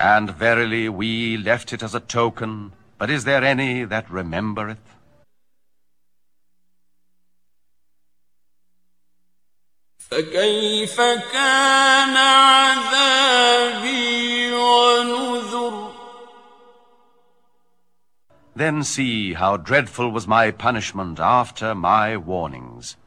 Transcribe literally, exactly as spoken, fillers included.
And verily we left it as a token, but is there any that remembereth? فكيف كان عذابي ونذر. Then see how dreadful was my punishment after my warnings.